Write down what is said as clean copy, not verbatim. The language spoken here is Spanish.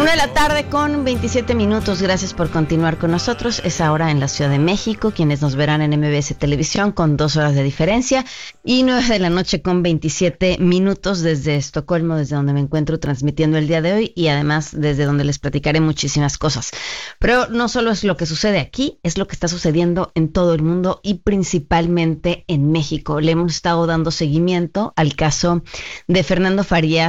1:27 p.m. Gracias por continuar con nosotros. Es ahora en la Ciudad de México, quienes nos verán en MBS Televisión con 2 horas de diferencia, y 9:27 p.m. desde Estocolmo, desde donde me encuentro transmitiendo el día de hoy, y además desde donde les platicaré muchísimas cosas. Pero no solo es lo que sucede aquí, es lo que está sucediendo en todo el mundo y principalmente en México. Le hemos estado dando seguimiento al caso de Fernando Farías